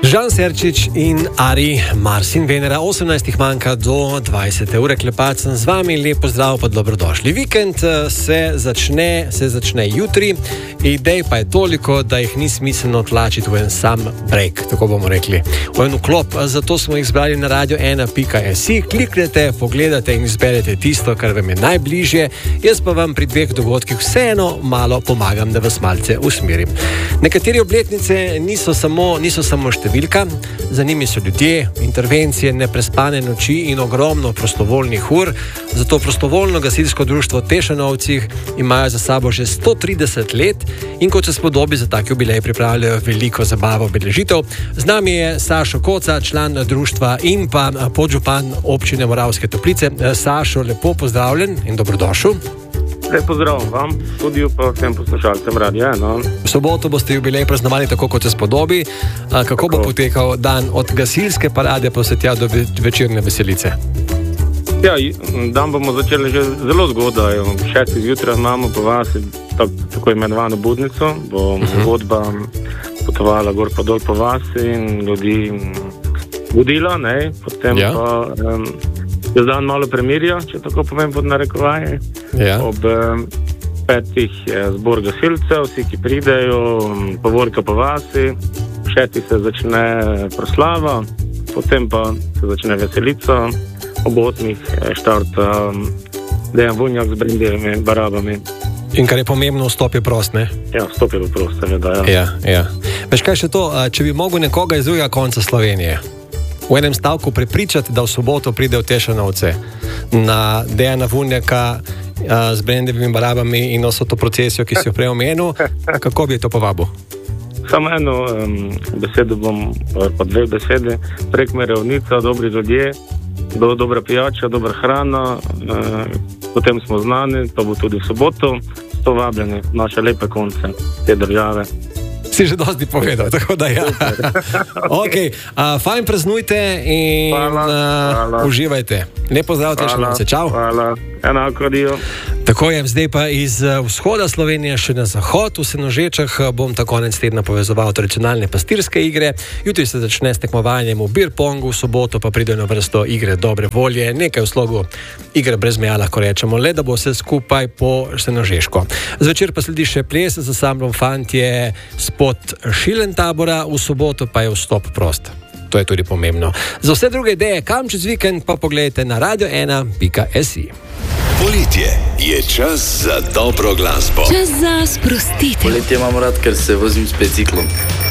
Žan Serčič in Ari, Mars in Venera, 18 manjka do 20 ure. Klepat sem z vami, lepo zdrav, pa dobrodošli. Vikend se začne jutri, idej pa je toliko, da jih ni smiselno tlačiti v en sam break, tako bomo rekli, v en vklop. Zato smo jih zbrali na radio1.si, kliknete, pogledate in izberete tisto, kar vam je najbližje. Jaz pa vam pri dveh dogodkih vseeno malo pomagam, da vas malce usmerim. Nekateri obletnice niso samo številka, za njimi so ljudje, intervencije, neprespane noči in ogromno prostovoljnih ur. Zato prostovoljno gasilsko društvo Tešanovcih imajo za sabo že 130 let in kot se spodobi za tak jubilej pripravljajo veliko zabavo, obeležitev. Z nami je Sašo Koca, član društva in pa podžupan občine Moravske Toplice. Sašo, lepo pozdravljen in dobrodošel. Lep pozdrav vam, tudi pa vsem poslušalcem Radia 1. V soboto boste jubilej praznovali tako, kot se spodobi. Kako bo potekal dan od gasilske parade pa vse tja do večerne veselice? Ja, dan bomo začeli že zelo zgodaj. 6. zjutraj imamo po vas tako imenovano budnico, bo vodba potovala gor pa dol po vas in ljudi budila, ne, potem pa je dan malo premirja, če tako povem pod narekovaje. Ja. Ob 5. zbor gasilcev, vsi, ki pridejo, povorka po vasi, 6. se začne proslava, potem pa se začne veselica, ob 8. štarta Dejan Vunjak z brendevimi barabami. In kar je pomembno, vstop je prost, ne? Ja, vstop je prost, seveda, ja. Ja. Veš kaj še to, če bi mogel nekoga iz drugega konca Slovenije v enem stavku prepričati, da v soboto pride v Tešanovce na Dejana Vunjaka z brendevimi barabami in vso to procesijo, ki si jo prej omenil, kako bi to povabil? Samo eno besedo bom, pa dve besede. Prekmere, ravnica, dobri ljudje, dobra pijača, dobra hrana, potem smo znani, to bo tudi v soboto, so vabljeni naše lepe konce te države. Si že dosti povedal, tako da ja. Ok, fajn praznujte in hvala. Uživajte. Lepo zdrav, Tešanovce, čau. Hvala, enako dio. Tako je, zdaj pa iz vzhoda Slovenije še na zahod. V Senožečah bom ta konec tedna povezoval tradicionalne pastirske igre. Jutri se začne s tekmovanjem v beer-pongu, v soboto pa pridejo na vrsto igre dobre volje, nekaj v slogu igre brez meja, lahko rečemo, le da bo vse skupaj po senožeško. Zvečer pa sledi še ples z ansamblom Fantje spod Šilentabora, v soboto pa je vstop prost. To je tudi pomembno. Za vse druge ideje, kam čez vikend, pa pogledajte na radio1.si. Poletje je čas za dobro glasbo. Čas za sprostitev. Poletje imam rad, ker se vozim s biciklom.